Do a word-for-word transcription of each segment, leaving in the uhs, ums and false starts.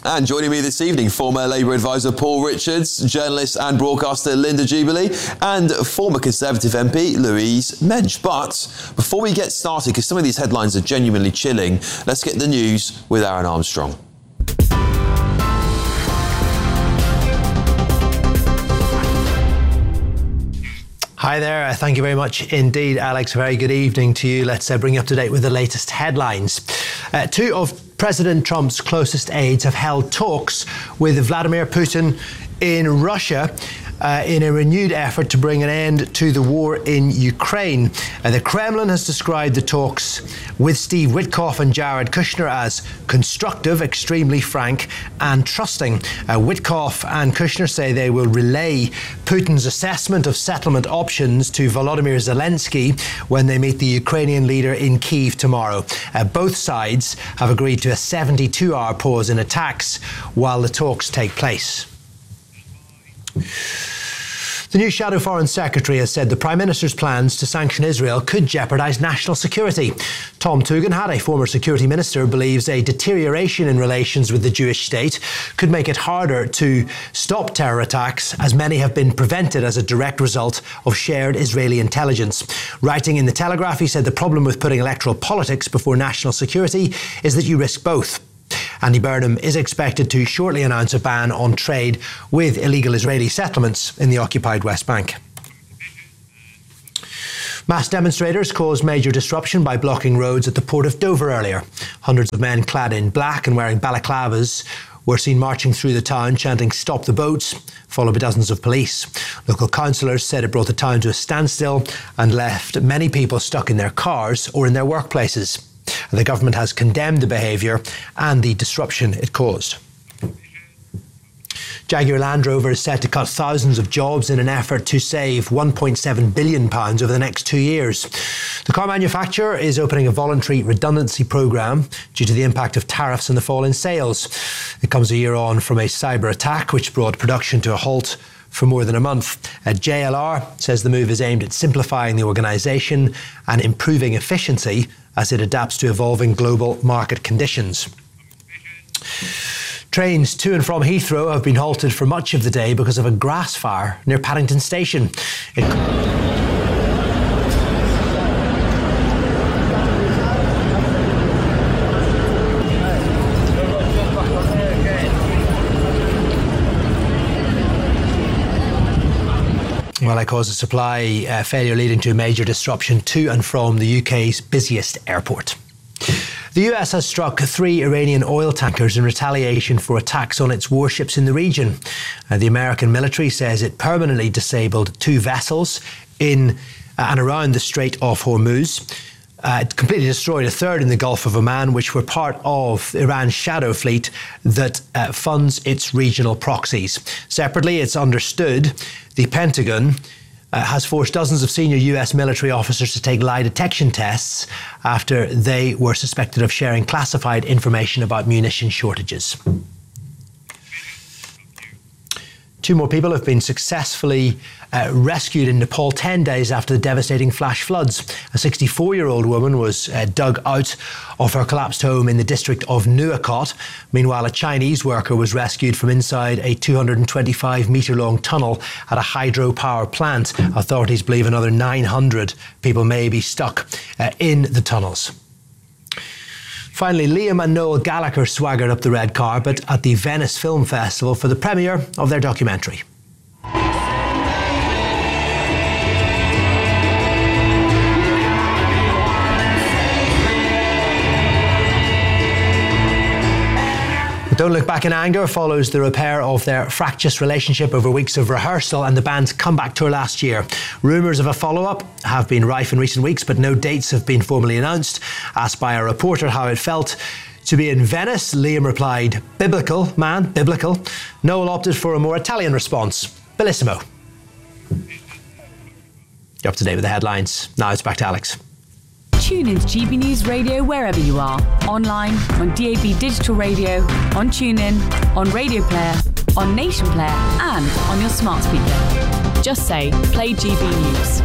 And joining me this evening, former Labour advisor Paul Richards, journalist and broadcaster Linda Jubilee, and former Conservative M P Louise Mensch. But before we get started, because some of these headlines are genuinely chilling, let's get the news with Aaron Armstrong. Hi there. Thank you very much indeed, Alex. A very good evening to you. Let's uh, bring you up to date with the latest headlines. Uh, two of President Trump's closest aides have held talks with Vladimir Putin in Russia Uh, in a renewed effort to bring an end to the war in Ukraine. Uh, the Kremlin has described the talks with Steve Witkoff and Jared Kushner as constructive, extremely frank and trusting. Uh, Witkoff and Kushner say they will relay Putin's assessment of settlement options to Volodymyr Zelensky when they meet the Ukrainian leader in Kyiv tomorrow. Uh, both sides have agreed to a seventy-two hour pause in attacks while the talks take place. The new Shadow Foreign Secretary has said the Prime Minister's plans to sanction Israel could jeopardise national security. Tom Tugendhat, a former security minister, believes a deterioration in relations with the Jewish state could make it harder to stop terror attacks, as many have been prevented as a direct result of shared Israeli intelligence. Writing in The Telegraph, he said the problem with putting electoral politics before national security is that you risk both. Andy Burnham is expected to shortly announce a ban on trade with illegal Israeli settlements in the occupied West Bank. Mass demonstrators caused major disruption by blocking roads at the port of Dover earlier. Hundreds of men clad in black and wearing balaclavas were seen marching through the town, chanting "Stop the boats," followed by dozens of police. Local councillors said it brought the town to a standstill and left many people stuck in their cars or in their workplaces. The government has condemned the behaviour and the disruption it caused. Jaguar Land Rover is set to cut thousands of jobs in an effort to save one point seven billion pounds over the next two years. The car manufacturer is opening a voluntary redundancy programme due to the impact of tariffs and the fall in sales. It comes a year on from a cyber attack which brought production to a halt for more than a month. Uh, J L R says the move is aimed at simplifying the organisation and improving efficiency as it adapts to evolving global market conditions. Trains to and from Heathrow have been halted for much of the day because of a grass fire near Paddington Station. It Well, it caused a supply uh, failure leading to a major disruption to and from the U K's busiest airport. The U S has struck three Iranian oil tankers in retaliation for attacks on its warships in the region. Uh, the American military says it permanently disabled two vessels in uh, and around the Strait of Hormuz. Uh, it completely destroyed a third in the Gulf of Oman, which were part of Iran's shadow fleet that uh, funds its regional proxies. Separately, it's understood the Pentagon uh, has forced dozens of senior U S military officers to take lie detection tests after they were suspected of sharing classified information about munition shortages. Two more people have been successfully uh, rescued in Nepal ten days after the devastating flash floods. A sixty-four-year-old woman was uh, dug out of her collapsed home in the district of Nuakot. Meanwhile, a Chinese worker was rescued from inside a two hundred twenty-five metre long tunnel at a hydropower plant. Authorities believe another nine hundred people may be stuck uh, in the tunnels. Finally, Liam and Noel Gallagher swaggered up the red carpet at the Venice Film Festival for the premiere of their documentary. Don't Look Back in Anger follows the repair of their fractious relationship over weeks of rehearsal and the band's comeback tour last year. Rumours of a follow-up have been rife in recent weeks, but no dates have been formally announced. Asked by a reporter how it felt to be in Venice, Liam replied, "Biblical, man, biblical." Noel opted for a more Italian response, "Bellissimo." You're up to date with the headlines. Now it's back to Alex. Tune in to G B News Radio wherever you are. Online, on D A B Digital Radio, on TuneIn, on Radio Player, on Nation Player, and on your smart speaker. Just say, play G B News.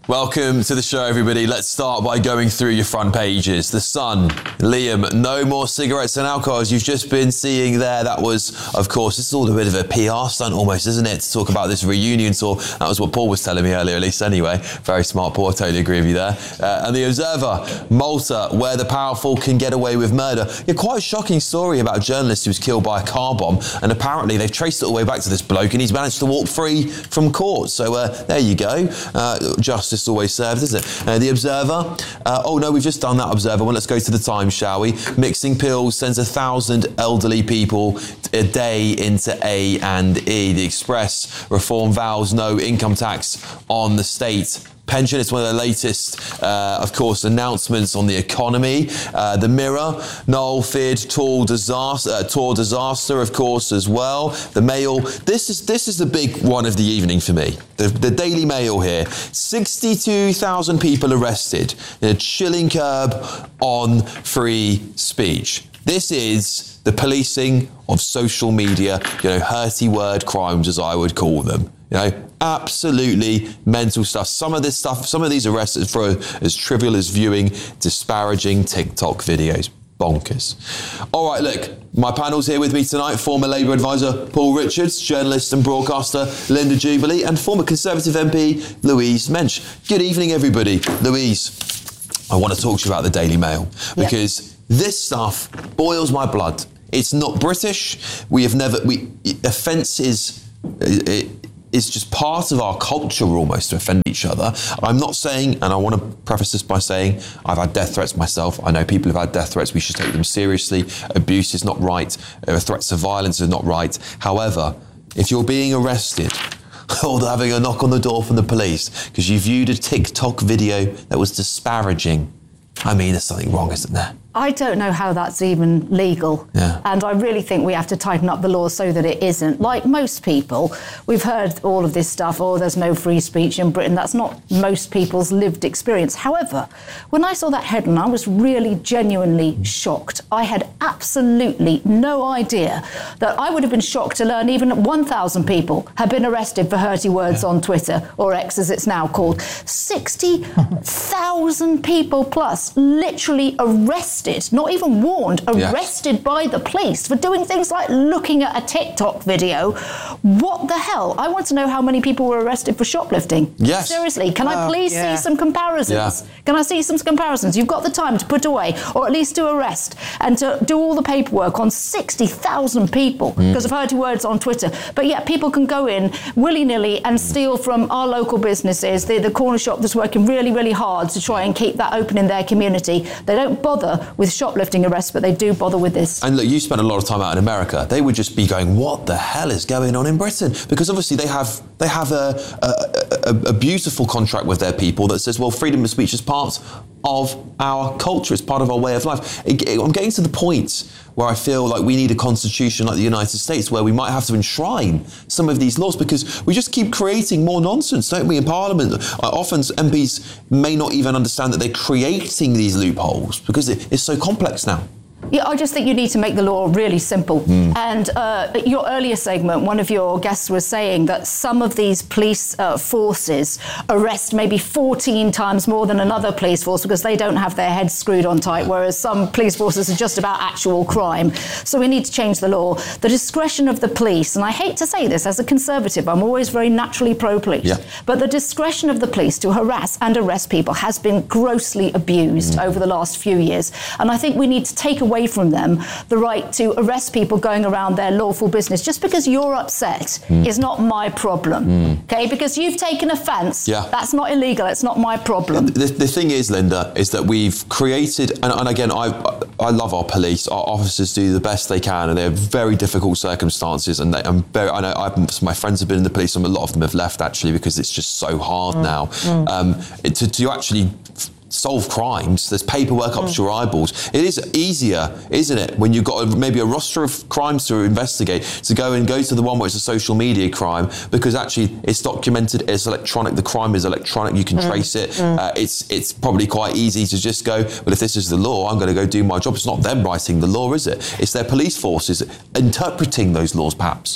Welcome to the show, everybody. Let's start by going through your front pages. The Sun, Liam, no more cigarettes and alcohol, as you've just been seeing there. That was, of course, it's all a bit of a P R stunt almost, isn't it, to talk about this reunion tour. That was what Paul was telling me earlier, at least anyway. Very smart, Paul. I totally agree with you there. Uh, and The Observer, Malta, where the powerful can get away with murder. Yeah, quite a shocking story about a journalist who was killed by a car bomb, and apparently they've traced it all the way back to this bloke, and he's managed to walk free from court. So uh, there you go. Uh, justice always served, isn't it? Uh, the Observer. Uh, oh no, we've just done that Observer one. Let's go to the Times, shall we? Mixing pills sends a thousand elderly people a day into A and E. The Express, reform vows no income tax on the state pension. It's one of the latest, uh, of course, announcements on the economy. Uh, the Mirror, Noel feared tour disaster, uh, tour disaster, of course, as well. The Mail. This is this is the big one of the evening for me. The, the Daily Mail here. sixty-two thousand people arrested in a chilling curb on free speech. This is the policing of social media, you know, hurty word crimes, as I would call them. You know, absolutely mental stuff. Some of this stuff, some of these arrests are for as trivial as viewing disparaging TikTok videos. Bonkers. All right, look, my panel's here with me tonight. Former Labour advisor Paul Richards, journalist and broadcaster Linda Jubilee, and former Conservative M P Louise Mensch. Good evening, everybody. Louise, I want to talk to you about the Daily Mail because yep. this stuff boils my blood. It's not British. We have never... We offence is... It, It's just part of our culture almost to offend each other. I'm not saying, and I want to preface this by saying, I've had death threats myself. I know people have had death threats. We should take them seriously. Abuse is not right. Uh, threats of violence are not right. However, if you're being arrested or having a knock on the door from the police because you viewed a TikTok video that was disparaging, I mean, there's something wrong, isn't there? I don't know how that's even legal. Yeah. And I really think we have to tighten up the law so that it isn't. Like most people, we've heard all of this stuff, oh, there's no free speech in Britain. That's not most people's lived experience. However, when I saw that headline, I was really genuinely shocked. I had absolutely no idea that I would have been shocked to learn even one thousand people have been arrested for hurty words yeah. on Twitter, or X as it's now called. sixty thousand people plus literally arrested. Not even warned, arrested yes. by the police for doing things like looking at a TikTok video. What the hell? I want to know how many people were arrested for shoplifting. Yes. Seriously, can uh, I please yeah. see some comparisons? Yeah. Can I see some comparisons? You've got the time to put away, or at least to arrest, and to do all the paperwork on sixty thousand people mm. because of hurty words on Twitter. But yet people can go in willy-nilly and steal from our local businesses, the, the corner shop that's working really, really hard to try and keep that open in their community. They don't bother with shoplifting arrests, but they do bother with this. And look, you spent a lot of time out in America. They would just be going, what the hell is going on in Britain? Because obviously they have they have a, a, a, a beautiful contract with their people that says, well, freedom of speech is part of our culture, it's part of our way of life. I'm getting to the point where I feel like we need a constitution like the United States where we might have to enshrine some of these laws because we just keep creating more nonsense, don't we, in Parliament? Often M Ps may not even understand that they're creating these loopholes because it's so complex now. Yeah, I just think you need to make the law really simple. Mm. And uh, your earlier segment, one of your guests was saying that some of these police uh, forces arrest maybe fourteen times more than another police force because they don't have their heads screwed on tight, whereas some police forces are just about actual crime. So we need to change the law. The discretion of the police, and I hate to say this as a Conservative, I'm always very naturally pro-police, yeah. but the discretion of the police to harass and arrest people has been grossly abused mm. over the last few years. And I think we need to take away from them the right to arrest people going around their lawful business. Just because you're upset mm. is not my problem, mm. okay? Because you've taken offence, yeah. that's not illegal, it's not my problem. The, the thing is, Linda, is that we've created, and, and again, I I love our police, our officers do the best they can, and they're very difficult circumstances, and they, I'm very, I know I've, my friends have been in the police, and a lot of them have left actually because it's just so hard mm. now. Mm. Um, it, to, to actually solve crimes, there's paperwork up mm. to your eyeballs. It is easier, isn't it, when you've got a, maybe a roster of crimes to investigate, to go and go to the one where it's a social media crime, because actually it's documented, it's electronic, the crime is electronic, you can mm. trace it. Mm. Uh, it's it's probably quite easy to just go, well, if this is the law, I'm going to go do my job. It's not them writing the law, is it? It's their police forces interpreting those laws, perhaps.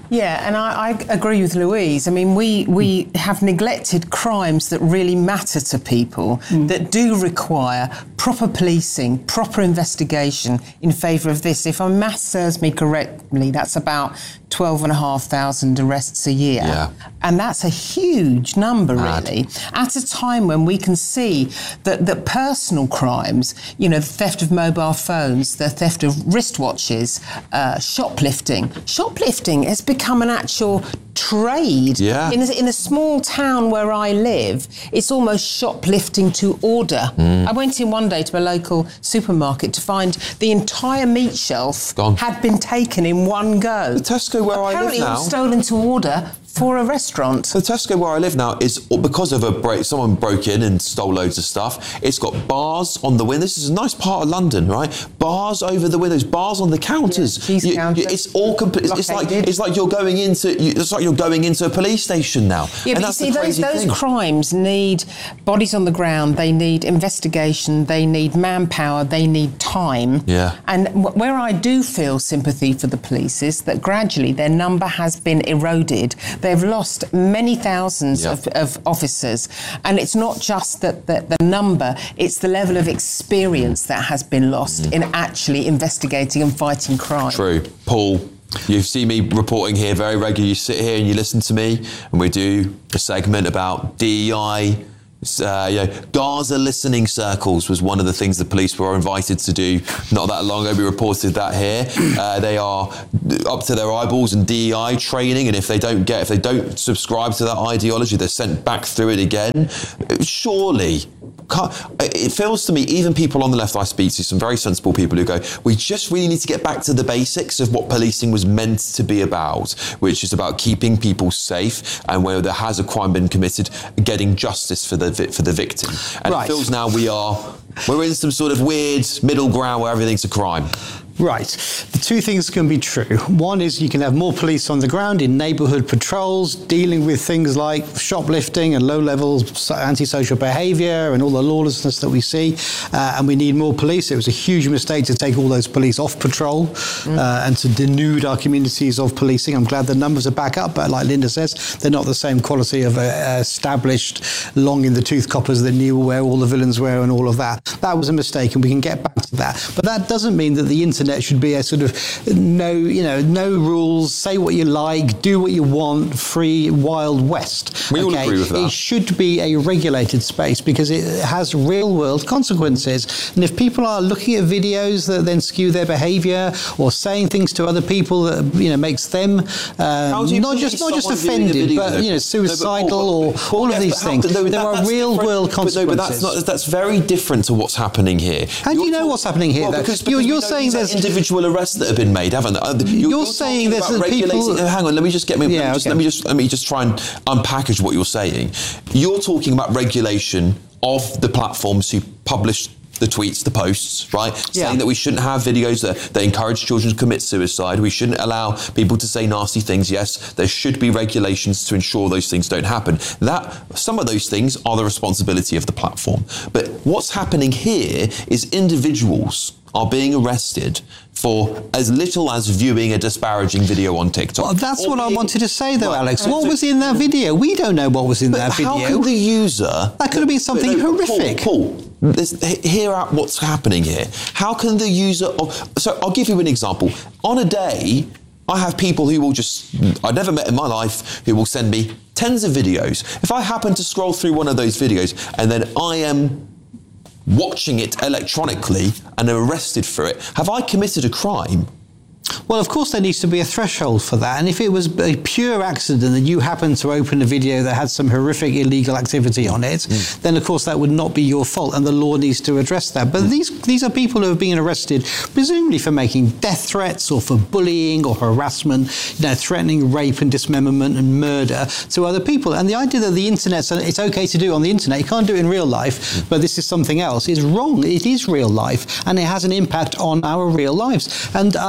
Yeah, and I, I agree with Louise. I mean, we, we mm. have neglected crimes that really matter to people, mm. that do require proper policing, proper investigation in favour of this. If my math serves me correctly, that's about twelve and a half thousand arrests a year. Yeah. And that's a huge number, Mad. really, at a time when we can see that, that personal crimes, you know, the theft of mobile phones, the theft of wristwatches, uh, shoplifting. Shoplifting has become an actual trade. Yeah. In a, in a small town where I live, it's almost shoplifting to order. Mm. I went in one day to a local supermarket to find the entire meat shelf Gone. had been taken in one go. The Tesco where Apparently I live now... it was stolen to order for a restaurant. The Tesco where I live now is because of a break. Someone broke in and stole loads of stuff. It's got bars on the windows. This is a nice part of London, right? Bars over the windows, bars on the counters. Yeah, cheese you, counter. You, it's all complete. It's, it's like it's like you're going into. You, it's like you're going into a police station now. Yeah, and but that's you see, the those, crazy those thing. crimes need bodies on the ground. They need investigation. They need manpower. They need time. Yeah. And w- where I do feel sympathy for the police is that gradually their number has been eroded. They've lost many thousands yeah. of, of officers, and it's not just that the, the number, it's the level of experience that has been lost mm. in actually investigating and fighting crime. True. Paul, you see me reporting here very regularly. You sit here and you listen to me, and we do a segment about D E I. Uh, you know, Gaza listening circles was one of the things the police were invited to do not that long ago. We reported that here. Uh, they are up to their eyeballs in D E I training, and if they don't get, if they don't subscribe to that ideology, they're sent back through it again. Surely, it feels to me, even people on the left I speak to, some very sensible people who go, we just really need to get back to the basics of what policing was meant to be about, which is about keeping people safe, and where there has a crime been committed, getting justice for the for the victim. And right. It feels now we are we're in some sort of weird middle ground where everything's a crime. Right. The two things can be true. One is you can have more police on the ground in neighbourhood patrols dealing with things like shoplifting and low-level antisocial behaviour and all the lawlessness that we see, uh, and we need more police. It was a huge mistake to take all those police off patrol mm. uh, and to denude our communities of policing. I'm glad the numbers are back up, but like Linda says, they're not the same quality of uh, established, long-in-the-tooth coppers that knew where all the villains were and all of that. That was a mistake, and we can get back to that. But that doesn't mean that the internet should be a sort of no, you know, no rules, say what you like, do what you want, free Wild West. We okay? all agree with that. It should be a regulated space because it has real world consequences. And if people are looking at videos that then skew their behaviour or saying things to other people that, you know, makes them um, not just not just offended, but, you know, suicidal no, but Paul, or all yes, of these things. No, there that, are real world consequences. But, no, but that's not, that's very different to what's happening here. How do you know what's happening here? Well, because, because you're you're saying there's individual arrests that have been made, haven't they? You're, you're saying there's people. Oh, hang on, let me just get me. Yeah, let, me just, okay. let me just let me just try and unpackage what you're saying. You're talking about regulation of the platforms who publish the tweets, the posts, right? Yeah. Saying that we shouldn't have videos that, that encourage children to commit suicide. We shouldn't allow people to say nasty things. Yes, there should be regulations to ensure those things don't happen. That some of those things are the responsibility of the platform. But what's happening here is individuals are being arrested for as little as viewing a disparaging video on TikTok. Well, that's what being, I wanted to say, though, right, Alex. What was in that video? We don't know what was in that video. How can the user... That could have been something no, horrific. Paul, Paul this, hear out what's happening here. How can the user... Of, so I'll give you an example. On a day, I have people who will just... I've never met in my life who will send me tens of videos. If I happen to scroll through one of those videos and then I am watching it electronically and arrested for it, have I committed a crime? Well, of course there needs to be a threshold for that. And if it was a pure accident and you happened to open a video that had some horrific illegal activity on it, mm. then of course that would not be your fault and the law needs to address that. But mm. these these are people who have been arrested presumably for making death threats or for bullying or harassment, you know, threatening rape and dismemberment and murder to other people. And the idea that the internet, it's okay to do on the internet, you can't do it in real life, mm. but this is something else, is wrong. It is real life and it has an impact on our real lives. And I completely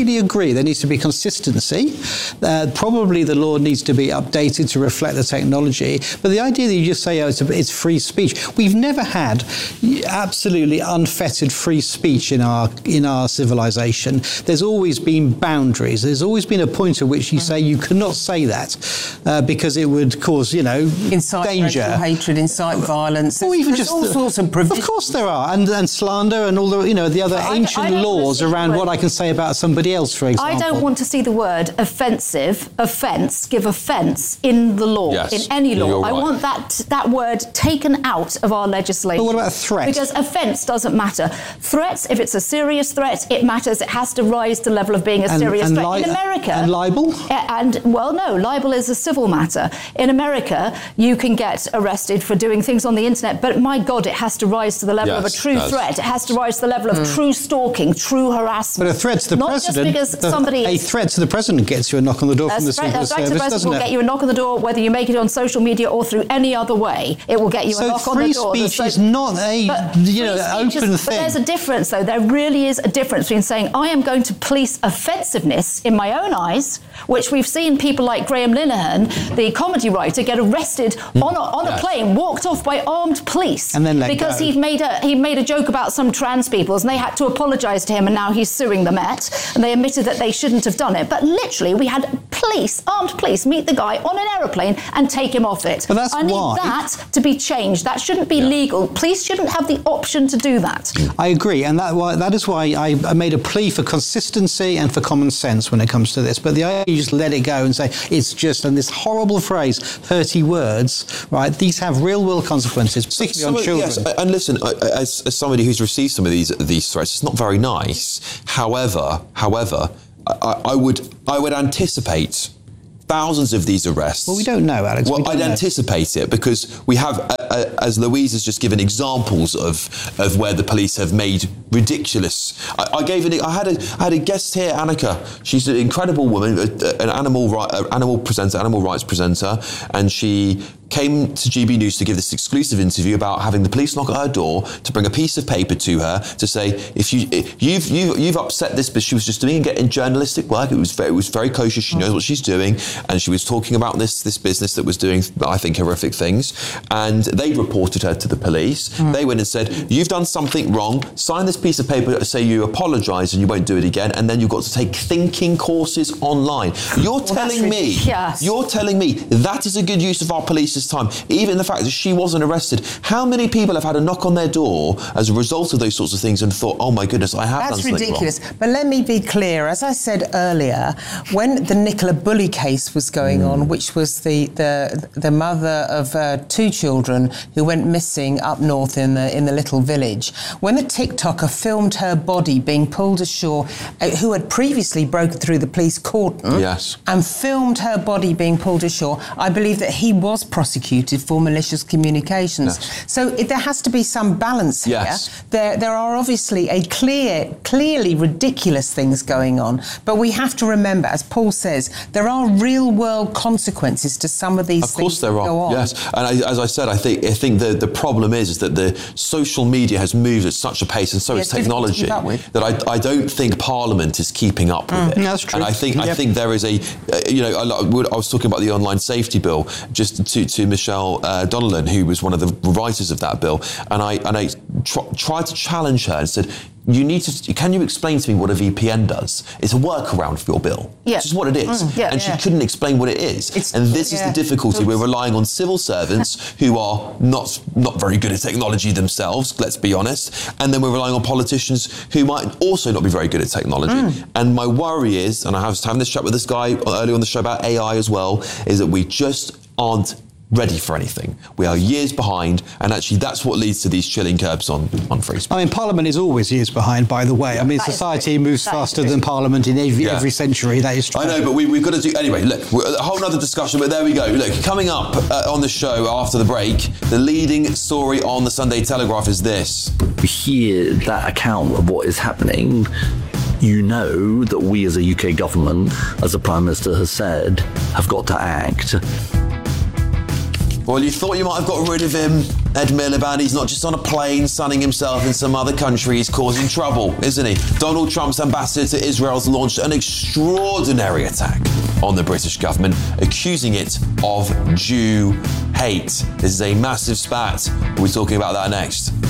completely agree. There needs to be consistency. Uh, probably the law needs to be updated to reflect the technology. But the idea that you just say, oh, it's, a, it's free speech. We've never had absolutely unfettered free speech in our in our civilization. There's always been boundaries. There's always been a point at which you say you cannot say that uh, because it would cause, you know, incite danger. racial hatred, incite violence. Or even There's just all the, sorts of provisions. Of course there are, and, and slander and all the, you know, the other I, ancient I laws around what I can say about somebody else, for example. I don't want to see the word offensive, offence, give offence in the law, yes, in any law. you're I right. want that that word taken out of our legislation. But what about threat? Because offence doesn't matter. Threats, if it's a serious threat, it matters. It has to rise to the level of being a And- serious and threat. li- in America... and libel? Uh, And, well, no, libel is a civil matter. In America, you can get arrested for doing things on the internet, but my God, it has to rise to the level of a Yes, true it does. threat. It has to rise to the level of true stalking, true harassment. But a threat to the Not president, just because the- somebody a is... threat to the president gets you a knock on the door A from the threat, Secret a threat to the Service, president doesn't will it? get you a knock on the door, whether you make it on social media or through any other way. It will get you So a knock on the free door. speech The is not a, But you know, free speech open is- thing. But there's a difference, though. There really is a difference between saying, I am going to police offensiveness in my own eyes, which we've seen people like Graham Linehan, the comedy writer, get arrested on a, on Yes. a plane, walked off by armed police. And then let Because go. he made a he made a joke about some trans peoples, and they had to apologise to him, and now he's suing the Met, and they admitted that they shouldn't have done it. But literally, we had police, armed police, meet the guy on an aeroplane and take him off it. But that's I need why- that to be changed. That shouldn't be legal. Police shouldn't have the option to do that. I agree, and that why, that is why I, I made a plea for consistency and for common sense when it comes to this. But the idea you just let it go and say it's just, and this horrible phrase, hurty words, right? These have real world consequences, particularly Some on of- children. Yes, and listen, I- I- as, as somebody who's received some of these these threats, it's not very nice. However, however, I, I would I would anticipate thousands of these arrests. Well, we don't know, Alex. Well, We don't I'd know. anticipate it because we have, uh, uh, as Louise has just given examples of of where the police have made ridiculous. I, I gave an, I had a I had a guest here, Annika. She's an incredible woman, a- an animal right, uh, animal presenter, animal rights presenter, and she came to G B News to give this exclusive interview about having the police knock at her door to bring a piece of paper to her to say, if you you've you've, you've upset this, but she was just doing and getting journalistic work. It was very, it was very kosher. She knows what she's doing, and she was talking about this this business that was doing, I think, horrific things. And they reported her to the police. Mm. They went and said, you've done something wrong. Sign this piece of paper to say you apologise and you won't do it again. And then you've got to take thinking courses online. You're telling me, ridiculous. you're telling me that is a good use of our police's time. Even the fact that she wasn't arrested. How many people have had a knock on their door as a result of those sorts of things and thought, oh my goodness, I have That's done something ridiculous. wrong? But let me be clear. As I said earlier, when the Nicola Bulley case was going Mm. on, which was the the, the mother of uh, two children who went missing up north in the in the little village, when the TikToker filmed her body being pulled ashore, uh, who had previously broken through the police cordon, Yes. and filmed her body being pulled ashore, I believe that he was prosecuted for malicious communications. Yes. So it, there has to be some balance here. Yes. There, there are obviously a clear, clearly ridiculous things going on, but we have to remember, as Paul says, there are real-world consequences to some of these Of things course there that are. go on. Yes, and I, as I said, I think I think the, the problem is, is that the social media has moved at such a pace, and so Yeah, has it's difficult to technology, keep up with. that I, I don't think Parliament is keeping up with it. Mm, that's true. And I think I Yep. think there is a, uh, you know, I, I was talking about the online safety bill just to, to Michelle uh, Donnellan, who was one of the writers of that bill, and I and I tr- tried to challenge her and said, you need to, can you explain to me what a V P N does? It's a workaround for your bill. Yeah. It's just what it is. Mm, yeah, and yeah. she couldn't explain what it is. It's- and this yeah. is the difficulty. We're relying on civil servants who are not not very good at technology themselves, let's be honest. And then we're relying on politicians who might also not be very good at technology. Mm. And my worry is, and I was having this chat with this guy earlier on the show about A I as well, is that we just aren't ready for anything. We are years behind, and actually that's what leads to these chilling curbs on, on free speech. I mean, Parliament is always years behind, by the way. I mean, That is society true. moves That is faster true. than Parliament in every, Yeah. every century. That is true. I know, but we, we've got to do... Anyway, look, we're, a whole other discussion, but there we go. Look, coming up uh, on the show after the break, the leading story on the Sunday Telegraph is this. We hear that account of what is happening, you know that we as a U K government, as the Prime Minister has said, have got to act. Well, you thought you might have got rid of him, Ed Miliband. He's not just on a plane sunning himself in some other country. He's causing trouble, isn't he? Donald Trump's ambassador to Israel has launched an extraordinary attack on the British government, accusing it of Jew hate. This is a massive spat. We'll be talking about that next.